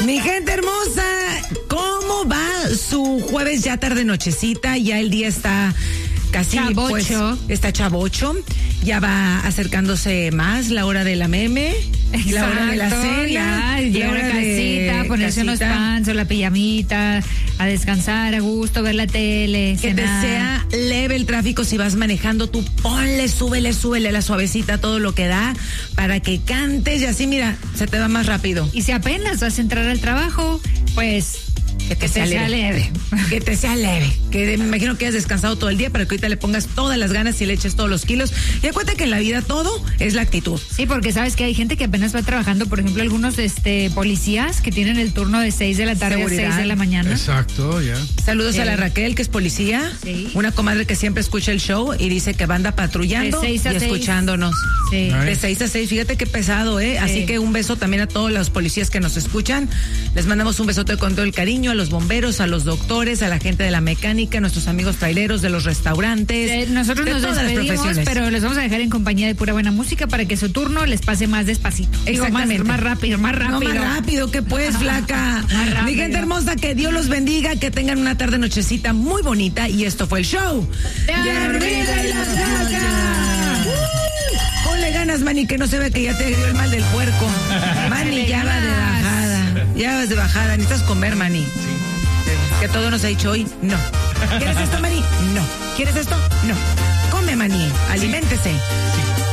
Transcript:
Mi gente hermosa, ¿cómo va su jueves ya tarde nochecita? Ya el día está casi chavocho. Pues, está chavocho. Ya va acercándose más la hora de la meme. Exacto, la hora de la cena, llegar a casita, ponerse unos pants o la pijamita, a descansar a gusto, ver la tele, que cenar. te sea leve el tráfico. Si vas manejando, tú ponle, súbele la suavecita, todo lo que da, para que cantes y así, mira, se te va más rápido. Y si apenas vas a entrar al trabajo, pues que te sea leve. Que te sea leve. Que me imagino que has descansado todo el día para que ahorita le pongas todas las ganas y le eches todos los kilos. Y acuérdate que en la vida todo es la actitud. Sí, porque sabes que hay gente que apenas va trabajando, por ejemplo, algunos policías que tienen el turno de 6 de la tarde a 6 de la mañana. Exacto, ya. Saludos a la Raquel, que es policía. Sí. Una comadre que siempre escucha el show y dice que anda patrullando de 6 a y 6. escuchándonos. Sí. De 6 a 6, fíjate qué pesado, ¿eh? Sí. Así que un beso también a todos los policías que nos escuchan. Les mandamos un besote con todo el cariño, a los bomberos, a los doctores, a la gente de la mecánica, a nuestros amigos traileros, de los restaurantes. Nosotros nos despedimos, pero les vamos a dejar en compañía de pura buena música para que su turno les pase más despacito. Exactamente. Más rápido. No, más rápido, que pues, flaca. Mi gente hermosa, que Dios los bendiga, que tengan una tarde nochecita muy bonita. Y esto fue el show de Arriba y la Flaca. Ponle ganas, Manny, que no se ve que ya te dio el mal del puerco. Manny, ya va de bajada. Ya vas de bajada. Necesitas comer, Manny. Sí. Que todo nos ha dicho hoy, no. ¿Quieres esto, Manny? No. ¿Quieres esto? No. Come, Manny. Aliméntese.